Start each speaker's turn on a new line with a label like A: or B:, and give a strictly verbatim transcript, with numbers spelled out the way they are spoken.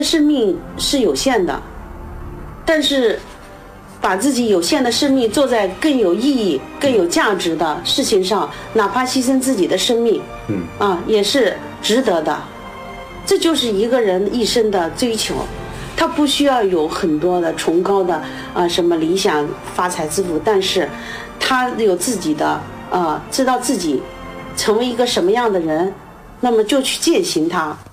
A: 生命是有限的，但是把自己有限的生命做在更有意义、更有价值的事情上，哪怕牺牲自己的生命，嗯啊，也是值得的。这就是一个人一生的追求，他不需要有很多的崇高的啊什么理想、发财致富，但是他有自己的啊，知道自己成为一个什么样的人，那么就去践行它。